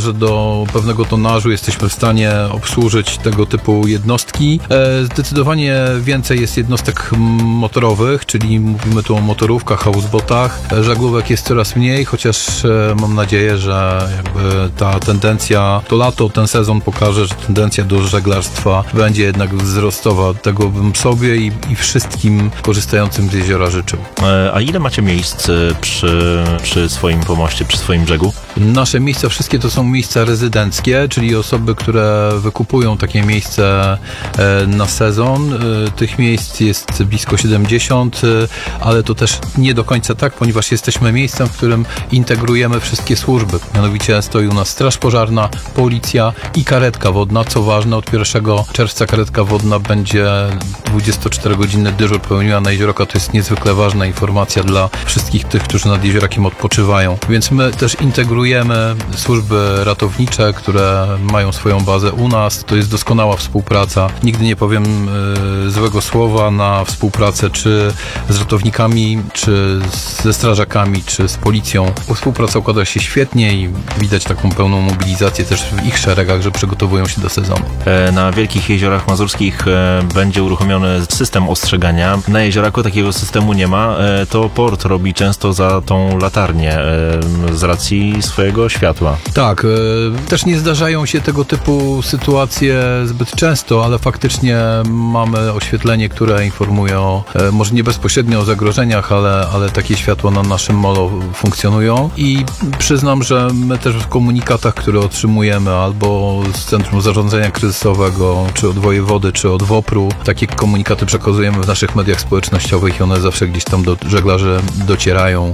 że do pewnego tonażu jesteśmy w stanie obsłużyć tego typu jednostki. Zdecydowanie więcej jest jednostek motorowych, czyli mówimy tu o motorówkach, houseboatach. Żaglówek jest coraz mniej, chociaż mam nadzieję, że jakby ta tendencja, to lato, ten sezon pokaże, że tendencja do żeglarstwa będzie jednak wzrostowa. Tego bym sobie i wszystkim korzystającym z jeziora życzył. A ile macie miejsc przy swoim pomoście, przy swoim brzegu? Nasze miejsca, wszystkie to są miejsca rezydenckie, czyli osoby, które wykupują takie miejsce na sezon. Tych miejsc jest blisko 70, ale to też nie do końca tak, ponieważ jesteśmy miejscem, w którym integrujemy wszystkie służby. Mianowicie stoi u nas straż pożarna, policja i karetka wodna. Co ważne, od 1 czerwca karetka wodna będzie 24-godzinny dyżur pełniła na Jezioraku. To jest niezwykle ważna informacja dla wszystkich tych, którzy nad Jeziorakiem odpoczywają. Więc my też integrujemy służby ratownicze, które mają swoją bazę u nas. To jest doskonała współpraca. Nigdy nie powiem złego słowa na współpracę czy z ratownikami, czy ze strażakami, czy z policją. Współpraca układa się świetnie i widać taką pełną mobilizację też w ich szeregach, że przygotowują się do sezonu. Na Wielkich Jeziorach Mazurskich będzie uruchomiony system ostrzegania. Na Jezioraku takiego systemu nie ma. To port robi często za tą latarnię z racji swojego światła. Tak, też nie zdarzają się tego typu sytuacje zbyt często, ale faktycznie mamy oświetlenie, które informuje może nie bezpośrednio o zagrożeniach, ale takie światła na naszym molo funkcjonują i przyznam, że my też w komunikatach, które otrzymujemy albo z Centrum Zarządzania Kryzysowego, czy od wojewody, czy od WOPR-u, takie komunikaty przekazujemy w naszych mediach społecznościowych i one zawsze gdzieś tam do żeglarzy docierają.